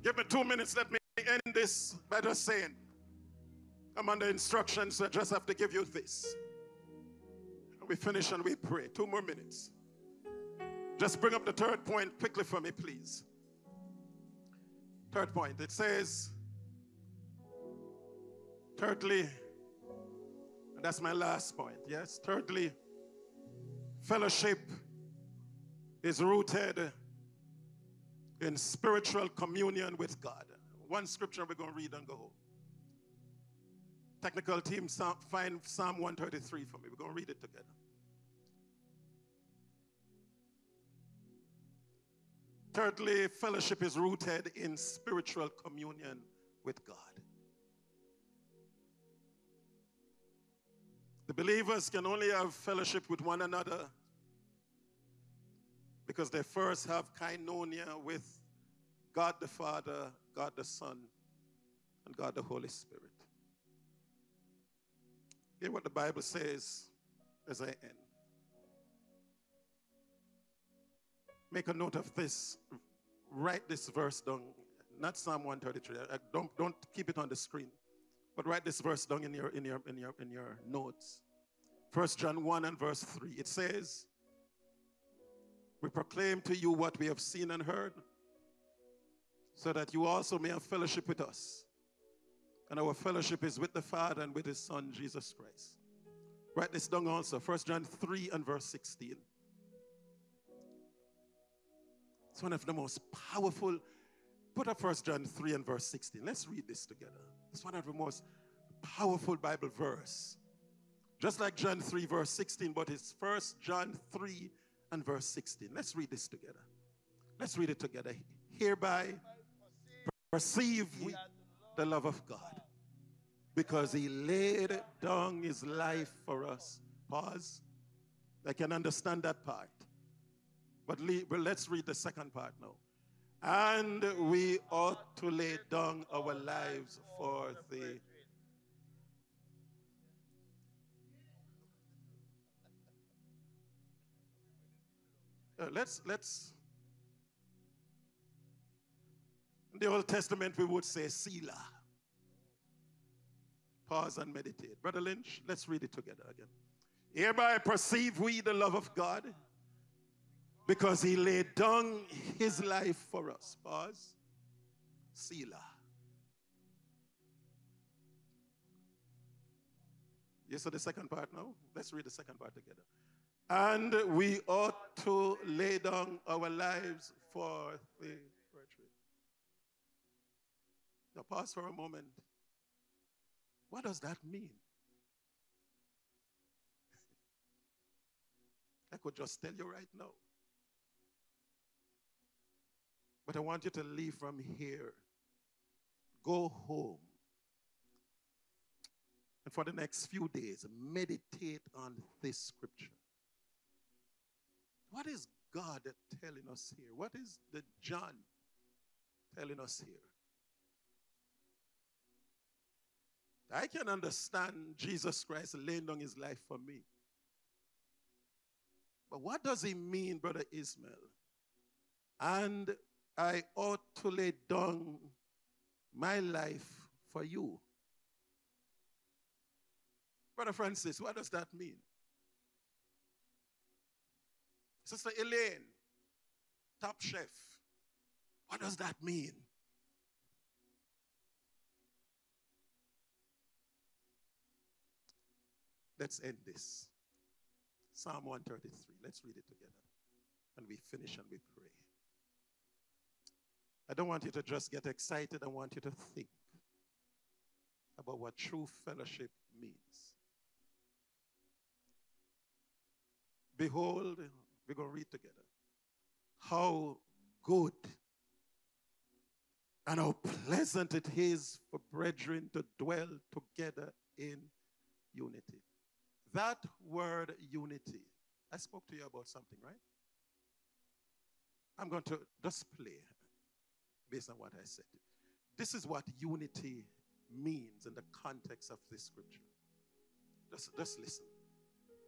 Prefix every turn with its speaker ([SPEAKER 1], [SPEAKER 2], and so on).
[SPEAKER 1] Give me 2 minutes. Let me end this by just saying, I'm under instructions, so I just have to give you this. We finish and we pray. 2 more minutes. Just bring up the third point quickly for me, please. Third point. It says, thirdly, and that's my last point, yes? Thirdly, fellowship is rooted in spiritual communion with God. One scripture we're going to read and go home. Technical team, find Psalm 133 for me. We're going to read it together. Thirdly, fellowship is rooted in spiritual communion with God. The believers can only have fellowship with one another because they first have koinonia with God the Father, God the Son, and God the Holy Spirit. Hear what the Bible says as I end. Make a note of this. Write this verse down. Not Psalm 133. Don't keep it on the screen. But write this verse down in your notes. 1 John 1 and verse 3. It says, we proclaim to you what we have seen and heard, so that you also may have fellowship with us. And our fellowship is with the Father and with His Son, Jesus Christ. Write this down also. 1 John 3 and verse 16. It's one of the most powerful. Put up 1 John 3 and verse 16. Let's read this together. It's one of the most powerful Bible verse. Just like John 3 verse 16, but it's 1 John 3 and verse 16. Let's read this together. Let's read it together. Hereby perceive we the love of God, because He laid down His life for us. Pause. I can understand that part. But let's read the second part now. And we ought to lay down our lives for the... Let's in the Old Testament we would say Selah. Pause and meditate. Brother Lynch, let's read it together again. Hereby perceive we the love of God, because He laid down His life for us. Pause. Selah. You saw the second part now? Let's read the second part together. And we ought to lay down our lives for the brethren. Now pause for a moment. What does that mean? I could just tell you right now. But I want you to leave from here. Go home. And for the next few days, meditate on this scripture. What is God telling us here? What is the John telling us here? I can understand Jesus Christ laying down His life for me. But what does He mean, Brother Ismail? And I ought to lay down my life for you. Brother Francis, what does that mean? Sister Elaine, Top Chef, what does that mean? Let's end this. Psalm 133. Let's read it together. And we finish and we pray. I don't want you to just get excited. I want you to think about what true fellowship means. Behold, we're going to read together. How good and how pleasant it is for brethren to dwell together in unity. That word unity, I spoke to you about something, right? I'm going to just play based on what I said. This is what unity means in the context of this scripture. Just listen.